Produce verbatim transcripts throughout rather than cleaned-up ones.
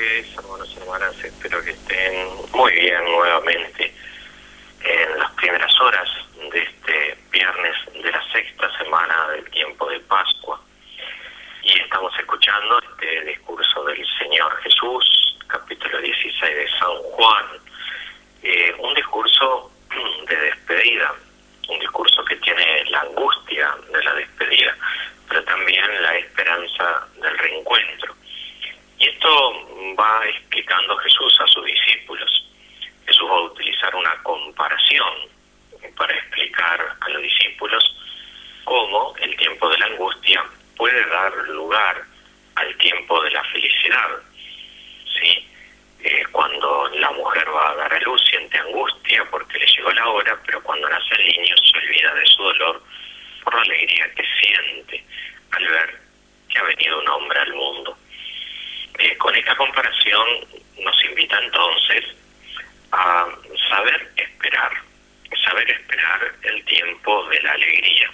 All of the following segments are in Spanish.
noches, hermanos y hermanas. Espero que estén muy bien nuevamente en las primeras horas de este viernes de la sexta semana del tiempo de Pascua. Y estamos escuchando este discurso del Señor Jesús, capítulo dieciséis de San Juan. Eh, un discurso de despedida, un discurso que tiene la angustia de la despedida, pero también la esperanza del reencuentro. Y esto va explicando Jesús a sus discípulos. Jesús va a utilizar una comparación para explicar a los discípulos cómo el tiempo de la angustia puede dar lugar al tiempo de la felicidad. ¿Sí? Eh, cuando la mujer va a dar a luz siente angustia porque le llegó la hora, pero cuando nace el niño se olvida de su dolor por la alegría que siente al ver que ha venido un hombre al mundo. Eh, con esta comparación nos invita entonces a saber esperar, saber esperar el tiempo de la alegría.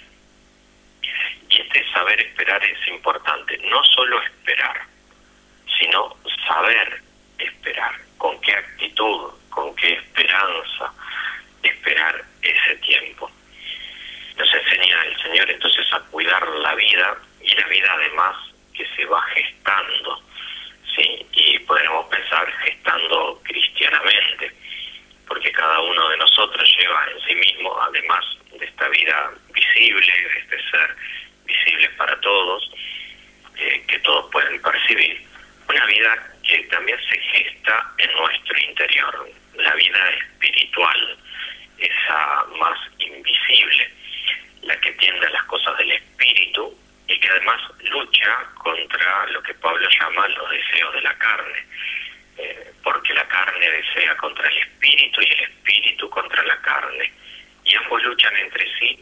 Y este saber esperar es importante, no solo esperar, sino saber esperar, con qué actitud, con qué esperanza esperar ese tiempo. Nos enseña el Señor entonces a cuidar la vida, y la vida además que se va gestando, ¿sí? Y podremos pensar gestando cristianamente, porque cada uno de nosotros lleva en sí mismo, además de esta vida visible, de este ser visible para todos, eh, que todos pueden percibir, una vida que también se gesta en nuestro interior, la vida espiritual, esa más invisible, la que tiende a las cosas del espíritu y que además lucha contra lo que Pablo llama los deseos de la carne, eh, porque la carne desea contra el espíritu y el espíritu contra la carne, y ambos luchan entre sí.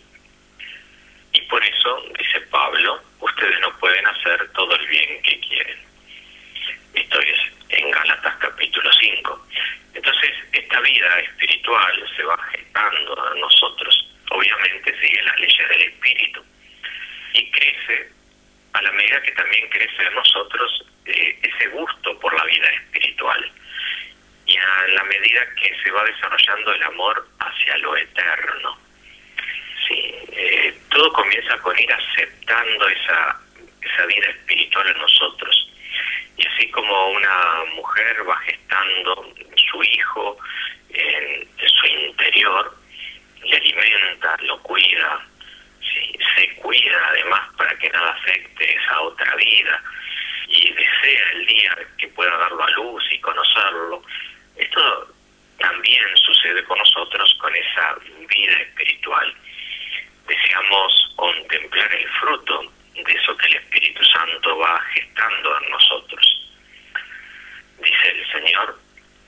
Y por eso, dice Pablo, ustedes no pueden hacer todo el bien que quieren. Esto es en Gálatas capítulo cinco. Entonces, esta vida espiritual se va gestando a nosotros. Obviamente sigue las leyes del espíritu y crece a la medida que también crece en nosotros eh, ese gusto por la vida espiritual, y a la medida que se va desarrollando el amor hacia lo eterno. Sí, eh, todo comienza con ir aceptando esa, esa vida espiritual en nosotros. Y así como una mujer va gestando su hijo en, en su interior, le alimenta, lo cuida, ¿sí? Se cuida además para que nada afecte esa otra vida, y desea el día que pueda darlo a luz y conocerlo. Esto también sucede con nosotros, con esa vida espiritual. Deseamos contemplar el fruto de eso que el Espíritu Santo va gestando en nosotros. Dice el Señor,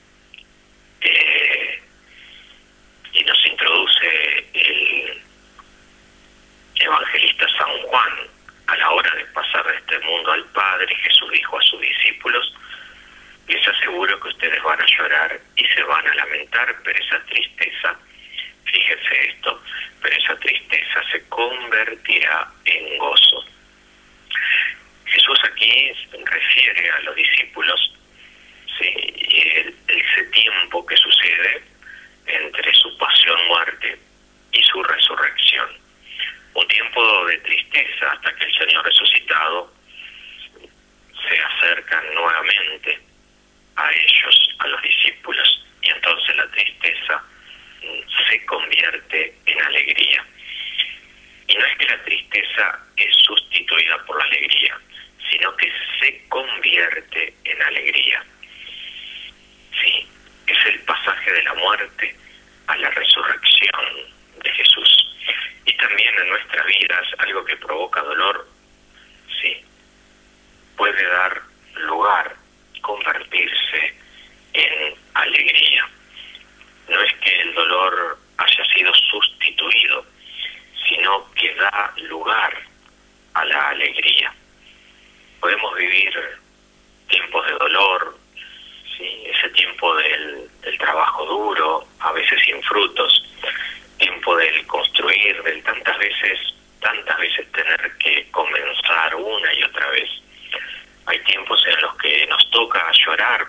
eh, y nos introduce el evangelista San Juan: a la hora de pasar de este mundo al Padre, Jesús dijo a sus discípulos: les aseguro que ustedes van a llorar y se van a lamentar, pero esa tristeza, fíjense esto, pero esa tristeza se convertirá en gozo. Jesús aquí refiere a los discípulos, ¿sí? Y el, ese tiempo que sucede entre su pasión, muerte y su resurrección. Un tiempo de tristeza hasta que el Señor resucitado se acerca nuevamente a ellos, a los discípulos, y entonces la tristeza se convierte en alegría. Y no es que la tristeza es sustituida por la alegría, sino que se convierte en alegría. Sí, es el pasaje de la muerte a la resurrección de Jesús. Y también en nuestras vidas algo que provoca dolor, sí, puede dar lugar, convertirse en alegría. No es que el dolor haya sido sustituido, sino que da lugar a la alegría. Podemos vivir tiempos de dolor,